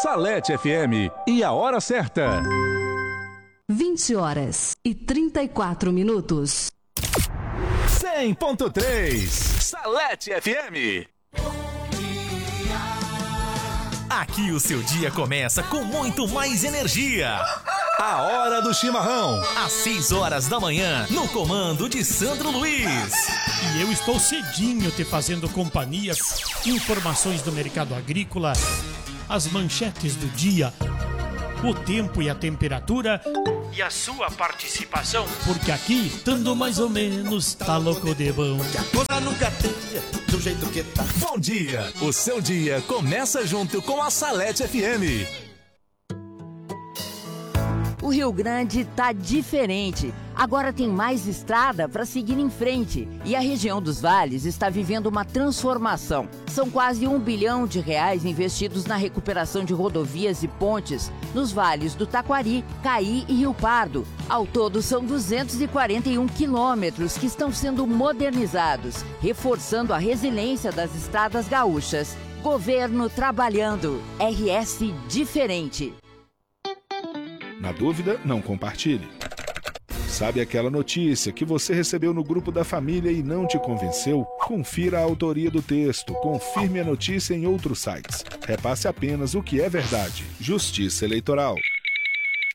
Salete FM e a hora certa. 20h34. 100.3 Salete FM. Aqui o seu dia começa com muito mais energia. A hora do chimarrão. Às 6 horas da manhã, no comando de Sandro Luiz. E eu estou cedinho te fazendo companhia. Informações do mercado agrícola, as manchetes do dia, o tempo e a temperatura e a sua participação. Porque aqui, tudo mais ou menos, tá louco de bom. Que a coisa nunca tem do jeito que tá. Bom dia. O seu dia começa junto com a Salete FM. O Rio Grande tá diferente. Agora tem mais estrada para seguir em frente. E a região dos vales está vivendo uma transformação. São quase R$1 bilhão investidos na recuperação de rodovias e pontes nos vales do Taquari, Caí e Rio Pardo. Ao todo, são 241 quilômetros que estão sendo modernizados, reforçando a resiliência das estradas gaúchas. Governo trabalhando. RS diferente. Na dúvida, não compartilhe. Sabe aquela notícia que você recebeu no grupo da família e não te convenceu? Confira a autoria do texto, confirme a notícia em outros sites. Repasse apenas o que é verdade. Justiça Eleitoral.